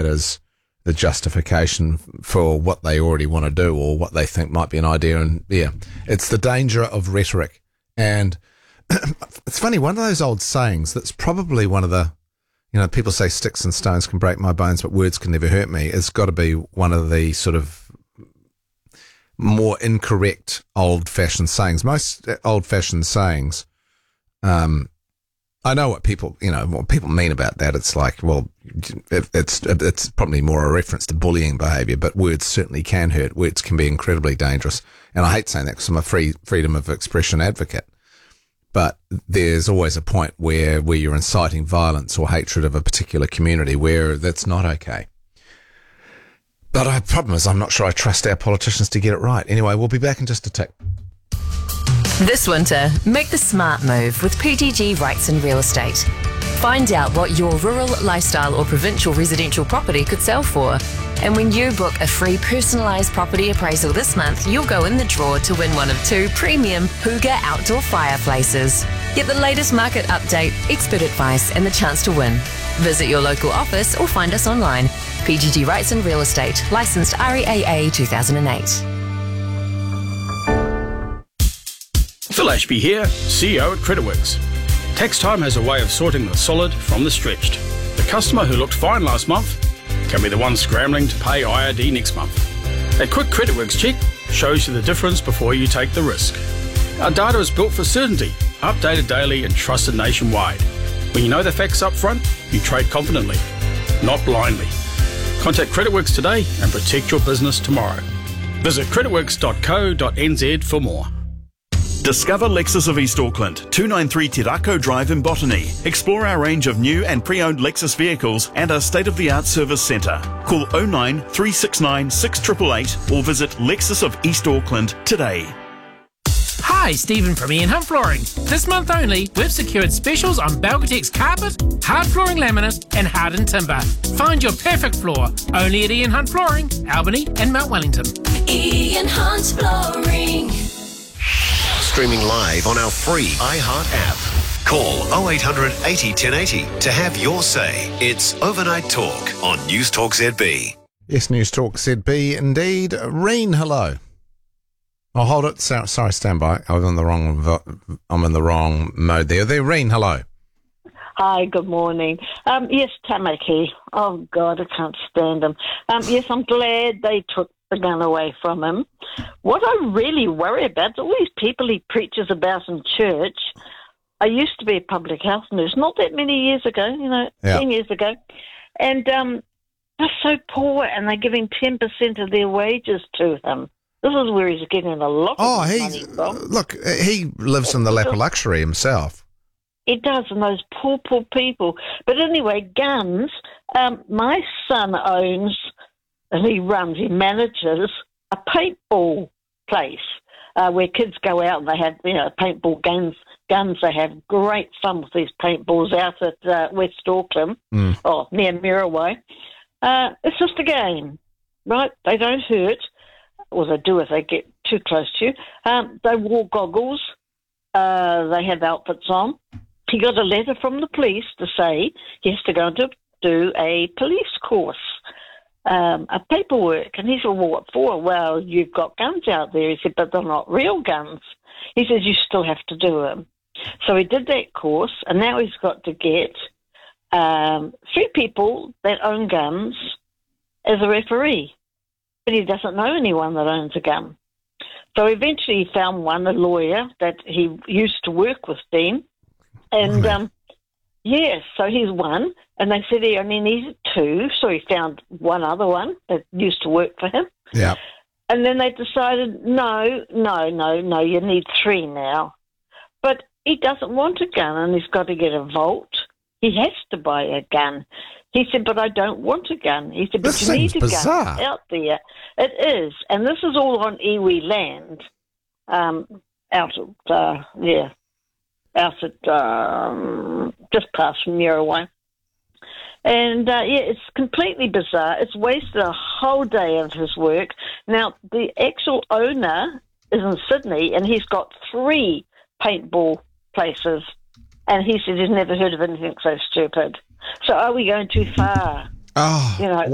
as the justification for what they already want to do or what they think might be an idea. And yeah, it's the danger of rhetoric. And it's funny, one of those old sayings that's probably one of the, people say sticks and stones can break my bones, but words can never hurt me. It's got to be one of the sort of more incorrect old-fashioned sayings. Most old-fashioned sayings, I know what people mean about that. It's like, well, it's probably more a reference to bullying behaviour, but words certainly can hurt. Words can be incredibly dangerous. And I hate saying that because I'm a freedom of expression advocate. But there's always a point where you're inciting violence or hatred of a particular community where that's not okay. But the problem is I'm not sure I trust our politicians to get it right. Anyway, we'll be back in just a tick. This winter, make the smart move with PGG Rights and Real Estate. Find out what your rural, lifestyle or provincial residential property could sell for. And when you book a free personalised property appraisal this month, you'll go in the draw to win one of 2 premium Hooga outdoor fireplaces. Get the latest market update, expert advice and the chance to win. Visit your local office or find us online. PGG Rights and Real Estate, licensed REAA 2008. Phil Ashby here, CEO at Creditworks. Tax time has a way of sorting the solid from the stretched. The customer who looked fine last month can be the one scrambling to pay IRD next month. A quick Creditworks check shows you the difference before you take the risk. Our data is built for certainty, updated daily and trusted nationwide. When you know the facts up front, you trade confidently, not blindly. Contact Creditworks today and protect your business tomorrow. Visit creditworks.co.nz for more. Discover Lexus of East Auckland, 293 Te Rako Drive in Botany. Explore our range of new and pre-owned Lexus vehicles and our state-of-the-art service centre. Call 09 369 6888 or visit Lexus of East Auckland today. Hi, Stephen from Ian Hunt Flooring. This month only, we've secured specials on Belgatex carpet, hard flooring laminate and hardened timber. Find your perfect floor only at Ian Hunt Flooring, Albany and Mount Wellington. Ian Hunt Flooring. Streaming live on our free iHeart app. Call 0800 80 1080 to have your say. It's Overnight Talk on News Talk ZB. Yes, News Talk ZB indeed. Reen, hello. Oh, hold it. Sorry, stand by. I'm in the wrong mode there. Reen, hello. Hi, good morning. Yes, Tamaki. Oh, God, I can't stand him. Yes, I'm glad they took the gun away from him. What I really worry about is all these people he preaches about in church. I used to be a public health nurse not that many years ago, 10 years ago, and they're so poor and they're giving 10% of their wages to him. This is where he's getting a lot of money from. Look, he lives in the lap of luxury himself. He does, and those poor people. But anyway, guns, my son owns, and he manages a paintball place where kids go out and they have, paintball guns. They have great fun with these paintballs out at West Auckland, near Muriwai. It's just a game, right? They don't hurt, or they do if they get too close to you. They wore goggles. They have outfits on. He got a letter from the police to say he has to go to do a police course. A paperwork. And he said, well, what for? Well, you've got guns out there. He said, but they're not real guns. He says, you still have to do them. So he did that course, and now he's got to get 3 people that own guns as a referee. But he doesn't know anyone that owns a gun. So eventually he found one, a lawyer, that he used to work with, Dean. And, so he's one. And they said he only needed 2, so he found one other one that used to work for him. Yeah. And then they decided, no, you need 3 now. But he doesn't want a gun, and he's got to get a Volt. He has to buy a gun. He said, but I don't want a gun. He said, but you need a gun out there. It is. And this is all on iwi land, out at just past Muriwai. And, it's completely bizarre. It's wasted a whole day of his work. Now, the actual owner is in Sydney, and he's got 3 paintball places. And he said he's never heard of anything so stupid. So are we going too far? Oh,